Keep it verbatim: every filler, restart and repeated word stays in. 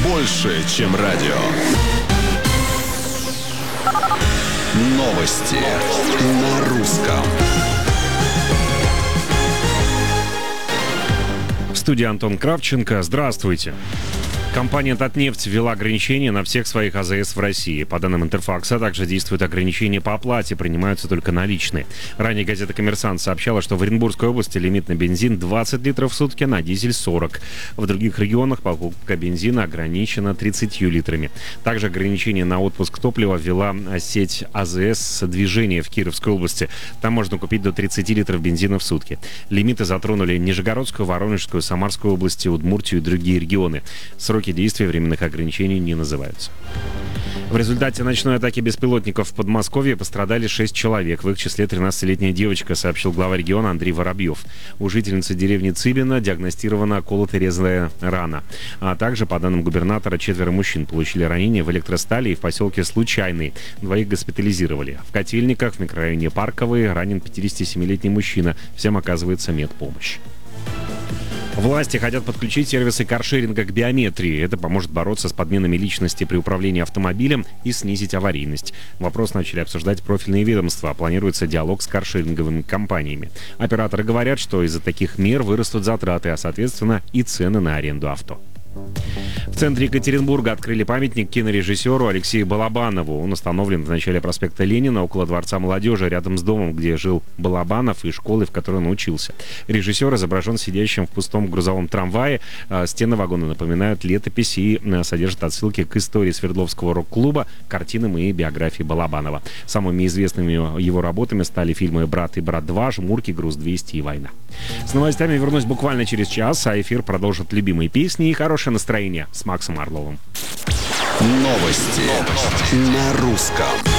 больше, чем радио. Новости на русском. В студии Антон Кравченко. Здравствуйте. Компания «Татнефть» ввела ограничения на всех своих А Зэ Эс в России. По данным Интерфакса, также действуют ограничения по оплате, принимаются только наличные. Ранее газета «Коммерсант» сообщала, что в Оренбургской области лимит на бензин двадцать литров в сутки, на дизель сорок. В других регионах покупка бензина ограничена тридцатью литрами. Также ограничение на отпуск топлива ввела сеть А Зэ Эс «Движение» в Кировской области. Там можно купить до тридцати литров бензина в сутки. Лимиты затронули Нижегородскую, Воронежскую, Самарскую области, Удмуртию и другие регионы. Сроки действия временных ограничений не называются. В результате ночной атаки беспилотников в Подмосковье пострадали шесть человек. В их числе тринадцатилетняя девочка, сообщил глава региона Андрей Воробьев. У жительницы деревни Цыбино диагностирована колото-резная рана. А также, по данным губернатора, четверо мужчин получили ранения в электростали и в поселке Случайный. Двоих госпитализировали. В Котельниках, в микрорайоне Парковый, ранен пятидесятисемилетний мужчина. Всем оказывается медпомощь. Власти хотят подключить сервисы каршеринга к биометрии. Это поможет бороться с подменами личности при управлении автомобилем и снизить аварийность. Вопрос начали обсуждать профильные ведомства. Планируется диалог с каршеринговыми компаниями. Операторы говорят, что из-за таких мер вырастут затраты, а соответственно и цены на аренду авто. В центре Екатеринбурга открыли памятник кинорежиссеру Алексею Балабанову. Он установлен в начале проспекта Ленина, около Дворца молодежи, рядом с домом, где жил Балабанов, и школой, в которой он учился. Режиссер изображен сидящим в пустом грузовом трамвае. Стены вагона напоминают летопись и содержат отсылки к истории Свердловского рок-клуба, картинам и биографии Балабанова. Самыми известными его работами стали фильмы «Брат» и «Брат два», «Жмурки», «Груз двести» и «Война». С новостями вернусь буквально через час, а эфир продолжит любимые песни и хорошее настроение с Максом Орловым. Новости, Новости. На русском.